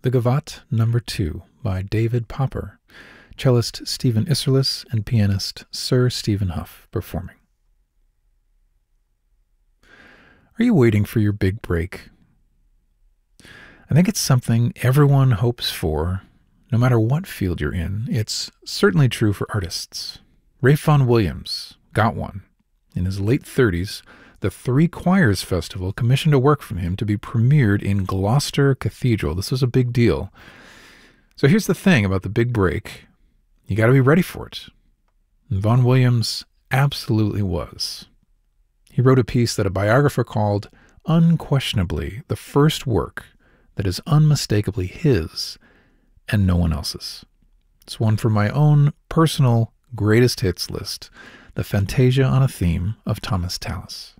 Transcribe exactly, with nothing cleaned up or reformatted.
The Gavotte Number Two by David Popper, cellist Stephen Isserlis and pianist Sir Stephen Huff performing. Are you waiting for your big break? I think it's something everyone hopes for, no matter what field you're in. It's certainly true for artists. Ralph Vaughan Williams got one. In his late thirties, the Three Choirs Festival commissioned a work from him to be premiered in Gloucester Cathedral. This was a big deal. So here's the thing about the big break. You got to be ready for it. And Vaughan Williams absolutely was. He wrote a piece that a biographer called unquestionably the first work that is unmistakably his and no one else's. It's one from my own personal greatest hits list, the Fantasia on a Theme of Thomas Tallis.